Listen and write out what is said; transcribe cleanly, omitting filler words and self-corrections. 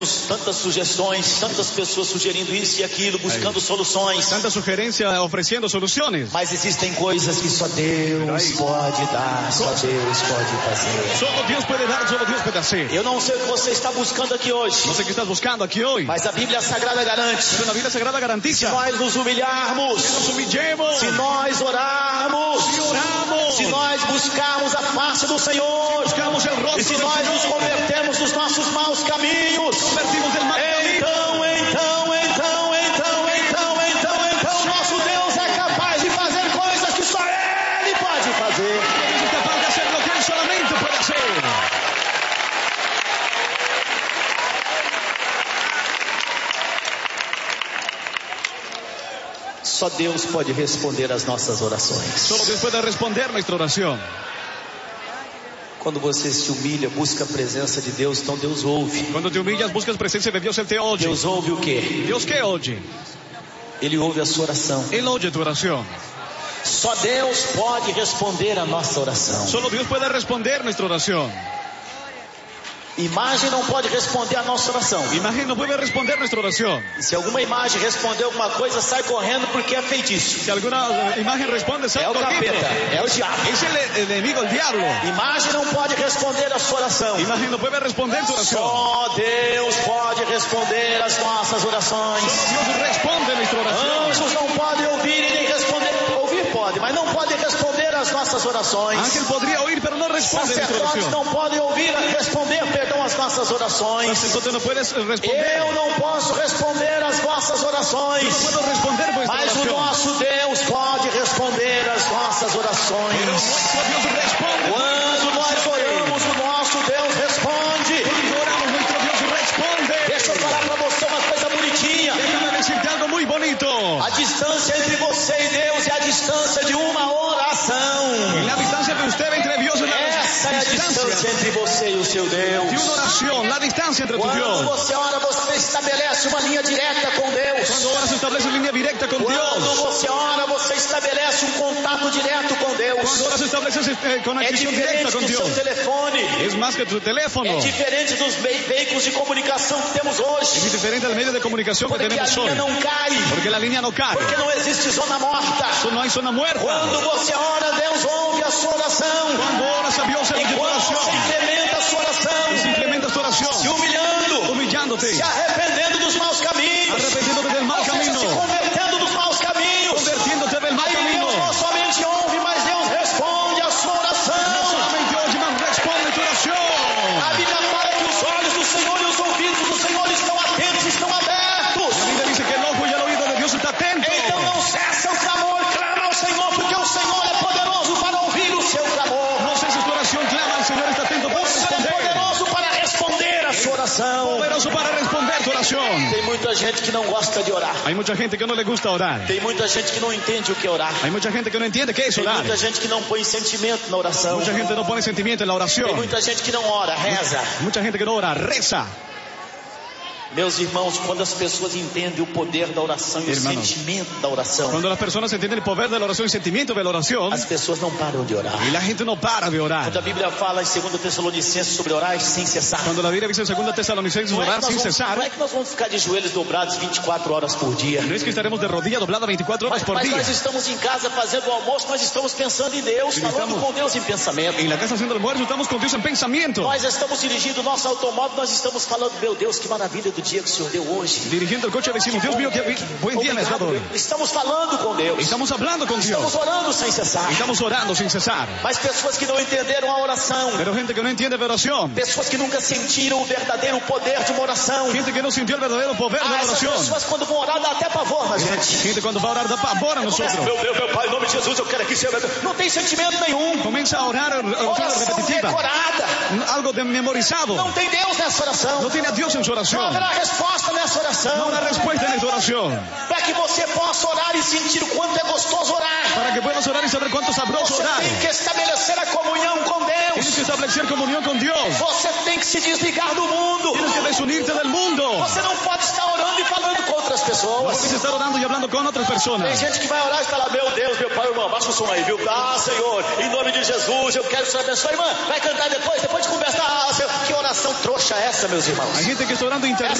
Tantas sugestões, tantas pessoas sugerindo isso e aquilo, buscando soluções. Tanta sugerência oferecendo soluções. Mas existem coisas que só Deus pode dar, só Deus pode fazer. Só Deus pode dar, só Deus pode fazer. Eu não sei o que você está buscando aqui hoje. Não sei o que está buscando aqui hoje. Mas a Bíblia Sagrada garante. Mas a Bíblia Sagrada garantiza. Se nós nos humilharmos, se nos humilhemos, se nós orarmos, se nós buscarmos a face do Senhor, buscarmos o rosto e se nós nos convertermos dos nossos maus caminhos, então, nosso Deus é capaz de fazer coisas que só Ele pode fazer. Deus é capaz de fazer o que Ele solamente pode fazer. Só Deus pode responder às nossas orações. Só Deus pode responder a nossa oração. Quando você se humilha, busca a presença de Deus, então Deus ouve. Quando te humilhas, buscas a presença de Deus, Ele te ouve. Deus ouve o quê? Deus que ouve? Ele ouve a sua oração. Ele ouve a tua oração. Só Deus pode responder a nossa oração. Só Deus pode responder a nossa oração. Imagem não pode responder a nossa oração. Imagem não pode responder a nossa oração. Se alguma imagem responder alguma coisa, sai correndo porque é feitiço. Se alguma imagem responde, sai correndo. É o capeta, é o diabo. Esse é o inimigo, o diabo. Imagem não pode responder a sua oração. Imagem não pode responder a tua oração. Só Deus pode responder as nossas orações. Só Deus responde a nossa oração. Anjos não podem ouvir e nem responder. Ouvir pode, mas não podem responder as nossas orações. Ángel poderia ouvir, mas não responde a nossa oração. Sacerdotes não podem ouvir e responder, perdão, as nossas orações. Sacerdote não pode responder. Eu não posso responder as vossas orações. Eu não posso responder a vossa mas oração. O nosso Deus pode responder as nossas orações. Deus responde. Quando nós oramos, o nosso Deus responde. Quando oramos, nosso Deus responde. Deixa eu falar para você uma coisa bonitinha. Déjame decirte algo muy bonito. A distância entre você e Deus é a distância de uma oração. E a distância de você entre Deus e essa é a distância entre você e o seu Deus. De uma oração, a distância entre tu Deus. Quando você ora, você estabelece uma linha direta com Deus. Quando ora, se estabelece linha direta com Deus. Quando você ora, você estabelece um contato direto com Deus. Quando ora, se estabelece conexão direta com Deus. É diferente do seu telefone. É mais que tu telefone. É diferente dos veículos de comunicação que temos hoje. É diferente do meio de comunicação que temos hoje. Porque a linha não cai. Porque a linha não cai. Porque não existe zona morta. Não há zona muerta. Quando você ora, Deus ouve a sua oração. Quando ora, sabe Deus ouve a tua oração. Você implementa a sua oração. Se implementa a sua oração. Se humilhando. Humilhando-te. Se arrependendo dos maus caminhos. Arrependendo-te do mau caminho. Se convertendo dos maus caminhos. Convertindo-te do mau caminho. Deus não somente ouve, mas Deus responde a sua oração. Não somente ouve, mas responde a tua oração. A Bíblia fala que os olhos do Senhor e os ouvidos do Senhor estão atentos, estão abertos. A Bíblia diz que o ojo e o ouvido de Deus está atento. Então não cessa o clamor, clama ao Senhor, porque o Senhor é poderoso para ouvir o seu clamor. Não cessa a tua oração, clama ao Senhor, está atento para responder. É poderoso para responder a sua oração. Poderoso para responder a tua oração. Tem muita gente que não gosta de orar. Há muita gente que não le gusta orar. Tem muita gente que não entende o que é orar. Há muita gente que não entende o que é orar. Tem muita gente que não põe sentimento na oração. Muita gente não põe sentimento na oração. Tem muita gente que não ora, reza. Muita gente que não ora, reza. Meus irmãos, quando as pessoas entendem o poder da oração e o sentimento da oração, quando as pessoas entendem o poder da oração e o sentimento da oração, as pessoas não param de orar. E a gente não para de orar. Quando a Bíblia fala em 2 Tessalonicenses sobre orar sem cessar. Quando a Bíblia diz em 2 Tessalonicenses orar sem cessar. Não é que nós vamos ficar de joelhos dobrados 24 horas por dia. Não é que estaremos de rodilha dobrada 24 horas por dia. Mas nós estamos em casa fazendo o almoço, nós estamos pensando em Deus, falando com Deus em pensamento. Em la casa haciendo almuerzo, estamos com Deus em pensamento. Nós estamos dirigindo o nosso automóvel, nós estamos falando, meu Deus, que maravilha do dia que o Senhor deu hoje. Dirigindo o coche, decimos, Deus mío, que buen día me has dado hoy. Estamos falando com Deus. Estamos falando com Deus. Estamos orando sem cessar. Estamos orando sem cessar. Mas pessoas que não entenderam a oração. Pero gente que não entende a oração. Pessoas que nunca sentiram o verdadeiro poder de uma oração. Gente que não sentiu o verdadeiro poder da oração. Essas pessoas quando vão orar dá até pavor na gente. Gente quando vai orar dá pavor a nós. Meu Deus, meu Pai, em nome de Jesus, eu quero aqui ser. Não tem sentimento nenhum. Começa a orar oração repetitiva. Decorada. Algo memorizado. Não tem Deus nessa oração. Não tem a Deus em sua oração. Não haverá resposta nessa oração. Não haverá resposta nessa oração. Para que você possa orar e sentir o quanto é gostoso orar. Para que puedas orar e saber quanto sabroso orar. Você tem que estabelecer a comunhão com Deus. Tienes que estabelecer comunhão com Deus. Você tem que se desligar do mundo. Tienes que desunirte del mundo. Você não pode estar orando e falando com outras pessoas. Não pode estar orando e falando com outras pessoas. Tem gente que vai orar e fala, meu Deus, meu Pai, irmão, baixa o som aí, viu? Ah, Senhor, em nome de Jesus, eu quero que o Senhor abençoe. Irmã, vai cantar depois de conversar. Ah, Senhor, que oração trouxa é essa, meus irmãos? A gente que está orando internet.